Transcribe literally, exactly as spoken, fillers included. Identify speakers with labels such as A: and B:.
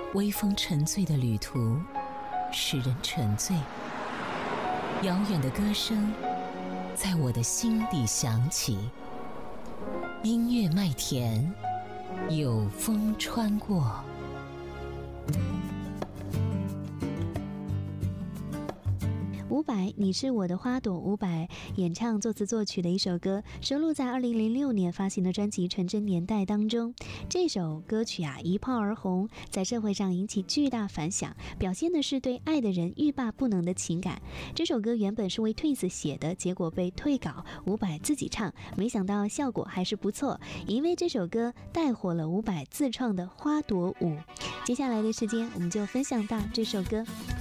A: 微风沉醉的旅途，使人沉醉。遥远的歌声在我的心底响起，音乐麦田，有风穿过。
B: 伍佰，你是我的花朵。伍佰演唱、作词、作曲的一首歌，收录在二零零六年发行的专辑《纯真年代》当中。这首歌曲啊，一炮而红，在社会上引起巨大反响，表现的是对爱的人欲罢不能的情感。这首歌原本是为 Twins 写的，结果被退稿，伍佰自己唱，没想到效果还是不错，因为这首歌带火了伍佰自创的《花朵舞》。接下来的时间，我们就分享到这首歌《